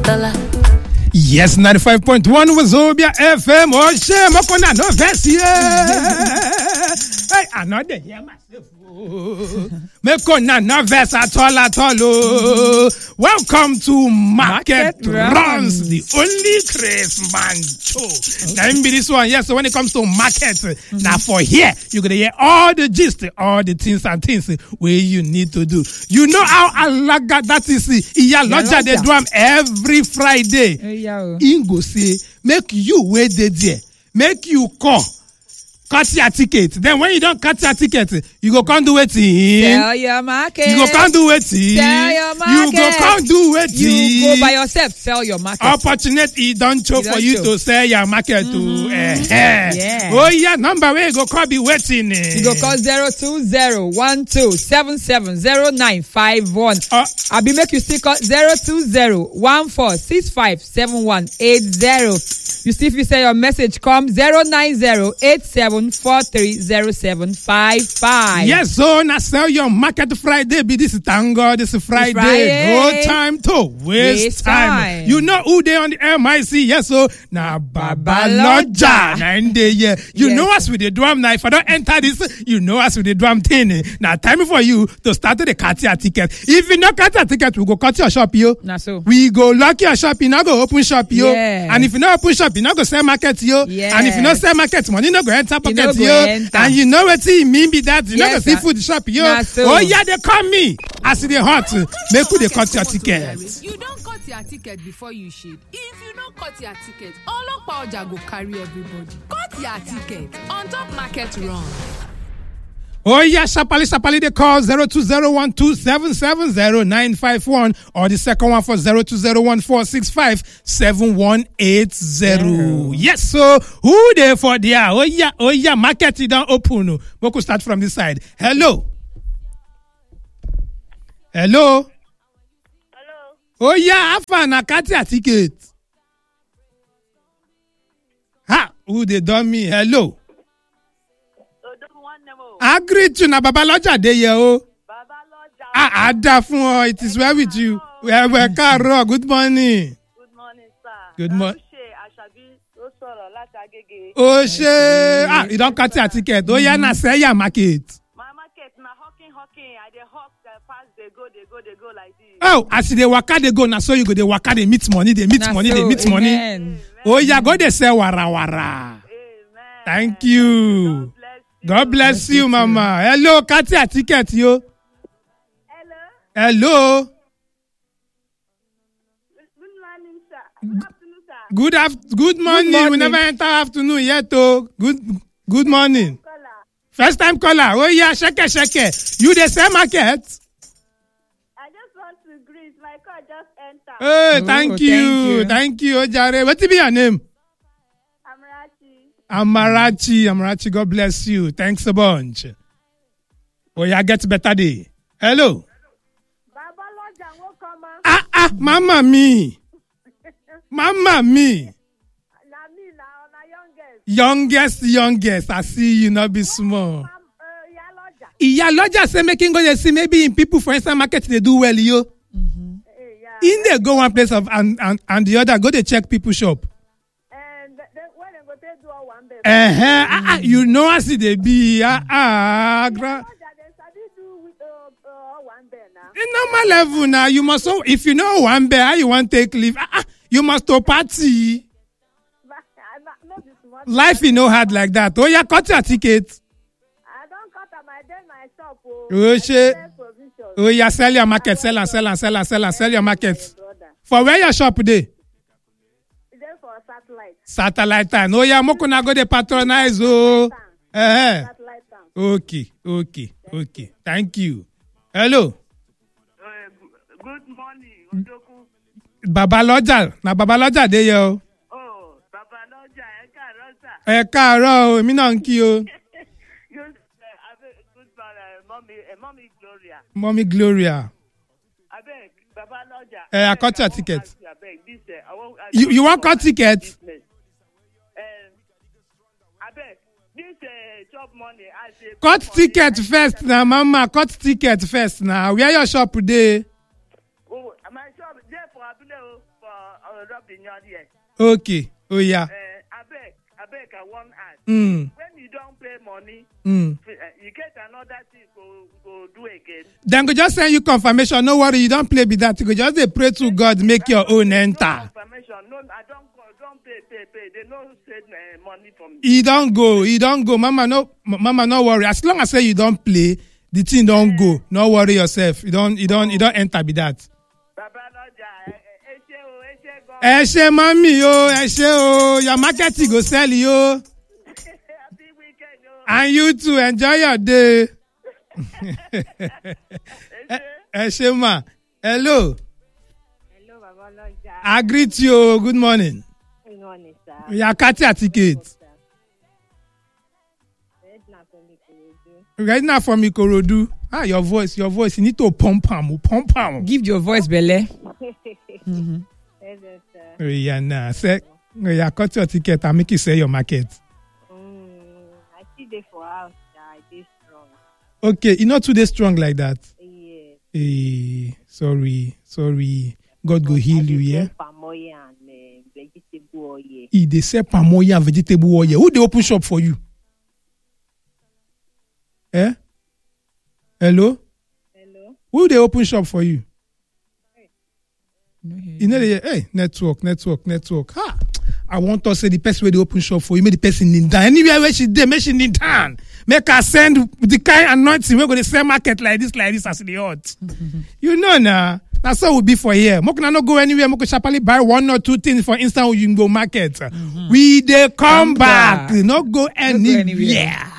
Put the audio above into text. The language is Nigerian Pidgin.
Yes, 95.1 Wazobia FM. Oh, shame, Mokona, no verse here. Hey, I know they hear myself. Mekona, no verse at all. Welcome to Market Runs, the only craze man show. Now, be this one, yes. So when it comes to market, now for here, you're gonna hear all the gist, all the things and things where you need to do. You know how alaga that is. Iya Lodja they do am every Friday. Ingo say, make you wait there, make you call. Cut your ticket. Then when you don't cut your ticket, you go can't do it. Sell your market. You go can't do it. Sell your market. You go can't do it. You go by yourself. Sell your market. Opportunity don't show for you to sell your market to. Yeah. Oh yeah, number where you go call be waiting. You go call 020-1277-0951. I be make you still call 020-1465-7180. You see if you say your message come 090-8743-0755. Yes, so now sell your market Friday. Be this thank God, this is Friday. No time to waste time. You know who they on the MIC? Yes, so now Baba Lodja. You know us with the drum. Now if I don't enter this, you know us with the drum thing. Now time for you to start the cut your ticket. If you not cut your ticket, we go cut your shop yo. Nah, so we go lock your shop. You not go open shop yo. Yeah. And if you not open shop, you not go sell market yo. Yeah. And if you not sell market, money not go enter pocket yo. Enter. And you know what it mean be that you not go see sir. food shop yo. Nah, so. Oh yeah, they call me. As they hot, make who they cut your ticket. You don't cut your ticket before you shade. If you don't cut your ticket, Olopa Oja go carry everybody. Cut your ticket on top Market Run. Oh yeah, Sapali, they call 02012770951 or the second one for 02014657180. Yes, so who there for there? Oh yeah, market it don't open. We could start from this side. Hello. Oh yeah, Afa na kati a ticket. Ha, who they done me? Hello. I greet you na Baba Lodja dey here o. Baba Lodja. Ada fun o, it is well with you. Well, Karo, good morning. Good morning, sir. Good morning. Asabi ló sọ̀rọ̀ láti Agege. Oh she, you don't cut your ticket. Oh yeah, na sell your market. My market na hawking. I dey hawk pass they go like this. Oh, as they waka they go na so you go they waka they meet money, they meet money. Amen. Oh yeah, go they sell wara. Amen. Thank you. God bless you, Mama. Hello, cut your ticket, yo. Hello. Good morning, sir. Good afternoon, sir. Good morning. We never enter afternoon yet, oh. Good morning. First time caller. Oh yeah, shake. You the same market? I just want to greet. My call just entered. Hey, thank you. Thank you, Ojare. What be your name? Amarachi, God bless you. Thanks a bunch. Oh, yeah, get better day. Hello. Baba Lodja won't come out. Mama me. Na me now, na Youngest. I see you not be small. Iya Lodja say making go they see maybe in people for inside market they do well, yo. In they go one place of and the other go they check people shop. You know as they be in normal level now. You must if you know one bear, how you want to take leave. You must to party. Life is no hard like that. Oh yeah, cut your ticket. I don't cut my shop. Oh yeah, sell your market, sell your market. For where your shop today? Satellite town. Oh yeah, mokuna go dey patronize oh. Okay. Thank you. Hello. Good morning, Odoku. Baba Lodja. Na Baba Lodja dey here. Oh, Baba Lodja, ẹ káàárọ̀ o, èmi náà ń kí o. Mommy Gloria. Mommy Gloria. Abeg, Baba Lodja. I cut your ticket. You want cut ticket? Shop money. Cut ticket first now, Mama. Cut ticket first now. Where your shop today? Oh, my shop there for Abule. for Robinson here. Okay. Oh yeah. I beg, I want ask. Mm. When you don't pay money, Mm. you get another thing go do again. Then go just send you confirmation. No worry, you don't play with that. You go just dey pray to God, make your own enter. No confirmation. No, I don't pay. They don't send money from me. He don't go. Mama, no worry. As long as say you don't play, the thing don't go. No worry yourself. You don't enter with that. Baba Roja, Eshe mami yo, eshe o. Your market go sell yo. happy weekend, yo. And you too, enjoy your day. Eshe ma. Hello. Hello, Baba Loja. I greet you. Good morning. Good morning, sir. We are cutting a ticket. Right now from Ikorodu. Your voice. You need to pump am. Give your voice, Bele. Yes, sir. Yeah, nah. Say, you cut your ticket and make you sell your market. I see they for house, sir. I dey strong. Okay, you not too dey strong like that. Yes. Sorry. God go heal you, yeah? Palm oil and vegetable oil. They sell palm oil and vegetable oil. Who they open shop for you? Eh? Hello? Hello? Who they open shop for you? No, You know, network. Ha! I want to say the person where they open shop for you, make the person kneel down. Anywhere where she there, make she kneel down. Make her send the kind of anointing. We're going to sell market like this as the hot. You know now. That's how it will be for here. Mo can not go anywhere. Mo can sharply buy 1 or 2 things for instant you can go market. We they come back. Not go anywhere.